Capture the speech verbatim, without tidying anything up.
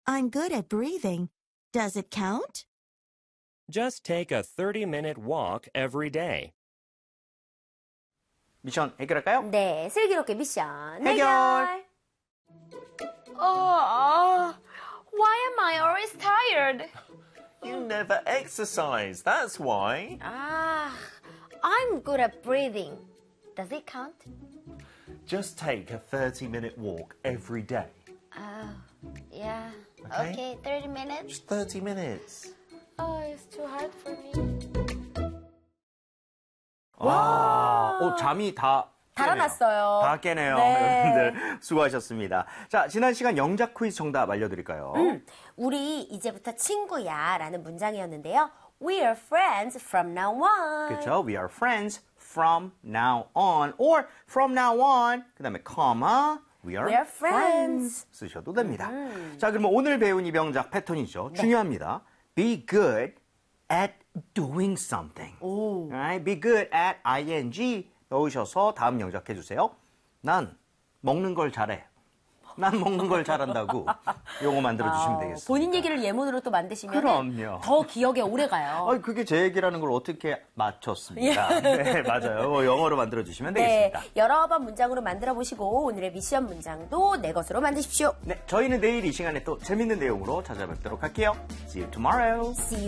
I'm good at breathing. Does it count? Just take a thirty-minute walk every day. 미션 해결할까요? 네, 슬기롭게 미션 해결. 해결. Oh, why am I always tired? You never exercise, that's why. 아, I'm good at breathing. Does it count? Just take a thirty-minute walk every day. Oh, yeah. Okay. Okay, thirty minutes. Just thirty minutes. Oh, it's too hard for me. 와, 오, 잠이 다 달아났어요. 다 깨네요. 네. 여러분들 수고하셨습니다. 자, 지난 시간 영작 퀴즈 정답 알려드릴까요? 음, 우리 이제부터 친구야 라는 문장이었는데요. We are friends from now on. 그렇죠. We are friends from now on. Or from now on. 그 다음에 comma. We are, We are friends. friends. 쓰셔도 됩니다. 음. 자, 그러면 오늘 배운 이 명작 패턴이죠. 네. 중요합니다. Be good at doing something. 오. Right? Be good at ing 넣으셔서 다음 영작 해주세요. 난 먹는 걸 잘해. 난 먹는 걸 잘한다고 요거 만들어주시면 아, 되겠습니다. 본인 얘기를 예문으로 또 만드시면 그럼요. 더 기억에 오래 가요. 아니, 그게 제 얘기라는 걸 어떻게 맞췄습니까? 네, 맞아요. 영어로 만들어주시면 네, 되겠습니다. 여러 번 문장으로 만들어보시고 오늘의 미션 문장도 내 것으로 만드십시오. 네, 저희는 내일 이 시간에 또 재밌는 내용으로 찾아뵙도록 할게요. See you tomorrow. See you